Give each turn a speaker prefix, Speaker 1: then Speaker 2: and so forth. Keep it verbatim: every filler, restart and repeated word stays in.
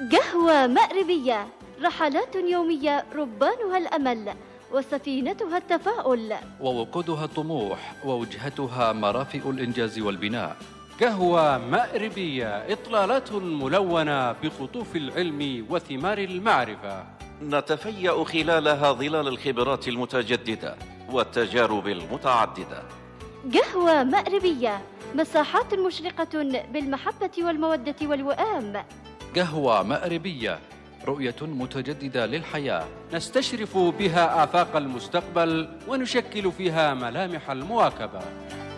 Speaker 1: قهوة مأربية، رحلات يومية ربانها الأمل وسفينتها التفاؤل،
Speaker 2: ووقودها الطموح ووجهتها مرافئ الإنجاز والبناء.
Speaker 3: قهوة مأربية، إطلالات ملونة بخطوف العلم وثمار المعرفة،
Speaker 4: نتفيأ خلالها ظلال الخبرات المتجددة والتجارب المتعددة.
Speaker 1: قهوة مأربية، مساحات مشرقة بالمحبة والمودة والوئام.
Speaker 2: قهوة مأربية، رؤية متجددة للحياة،
Speaker 3: نستشرف بها آفاق المستقبل ونشكل فيها ملامح المواكبة.